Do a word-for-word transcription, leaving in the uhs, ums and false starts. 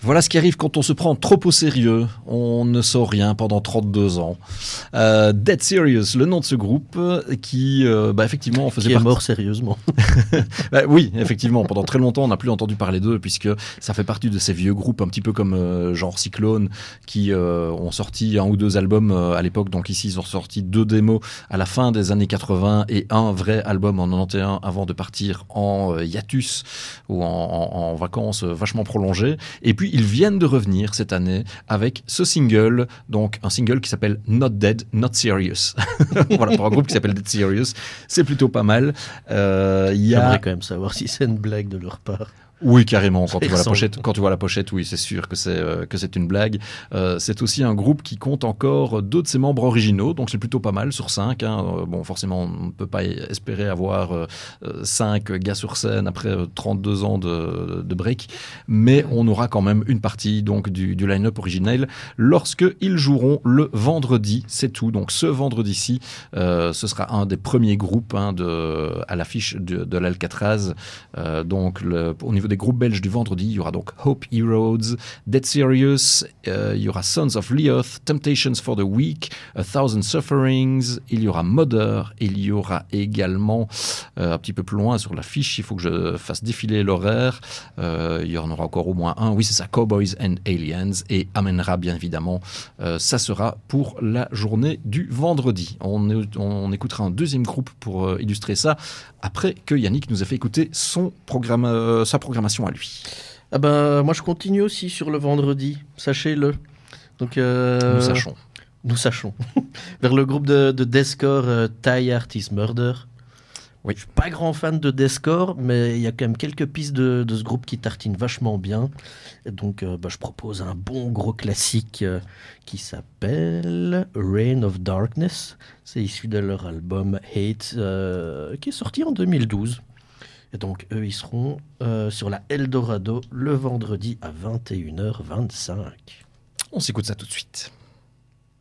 Voilà ce qui arrive quand on se prend trop au sérieux. On ne sort rien pendant trente-deux ans. Euh, Dead Serious, le nom de ce groupe, qui, euh, bah, effectivement, faisait qui est partie... mort sérieusement. bah, oui, effectivement, pendant très longtemps, on n'a plus entendu parler d'eux, puisque ça fait partie de ces vieux groupes, un petit peu comme euh, genre Cyclone, qui euh, ont sorti un ou deux albums euh, à l'époque. Donc ici, ils ont sorti deux démos à la fin des années quatre-vingts et un vrai album en quatre-vingt-onze avant de partir en euh, hiatus ou en, en, en vacances vachement prolongées. Et puis, ils viennent de revenir cette année avec ce single, donc un single qui s'appelle Not Dead, Not Serious. Voilà, pour un groupe qui s'appelle Dead Serious, c'est plutôt pas mal. Euh, y a... J'aimerais quand même savoir si c'est une blague de leur part. Oui, carrément. Quand tu, vois la ressemble. pochette, quand tu vois la pochette, oui, c'est sûr que c'est, euh, que c'est une blague. Euh, c'est aussi un groupe qui compte encore deux de ses membres originaux, donc c'est plutôt pas mal sur cinq. Hein. Euh, bon, forcément, on ne peut pas espérer avoir euh, cinq gars sur scène après euh, trente-deux ans de, de break, mais on aura quand même une partie donc, du, du line-up originel lorsqu'ils joueront le vendredi, c'est tout. Donc ce vendredi-ci, euh, ce sera un des premiers groupes hein, de, à l'affiche de, de l'Alcatraz. Euh, donc le, au niveau des groupes belges du vendredi, il y aura donc Hope Heroes, Dead Serious, euh, il y aura Sons of Leoth, Temptations for the Weak, A Thousand Sufferings, il y aura Mother, il y aura également, euh, un petit peu plus loin sur la fiche, il faut que je fasse défiler l'horaire, euh, il y en aura encore au moins un, oui c'est ça, Cowboys and Aliens, et Amenra bien évidemment, euh, ça sera pour la journée du vendredi. On, est, on écoutera un deuxième groupe pour euh, illustrer ça, après que Yannick nous a fait écouter son programme, euh, sa programmation à lui. Ah ben, moi je continue aussi sur le vendredi, sachez-le. Donc, euh, Nous sachons. Nous sachons. Vers le groupe de, de deathcore euh, Die Artist Murder. Oui. Je suis pas grand fan de deathcore, mais il y a quand même quelques pistes de, de ce groupe qui tartinent vachement bien. Et donc, euh, bah, je propose un bon gros classique euh, qui s'appelle Reign of Darkness. C'est issu de leur album Hate, euh, qui est sorti en deux mille douze. Et donc, eux, ils seront euh, sur la Eldorado le vendredi à vingt et une heures vingt-cinq. On s'écoute ça tout de suite.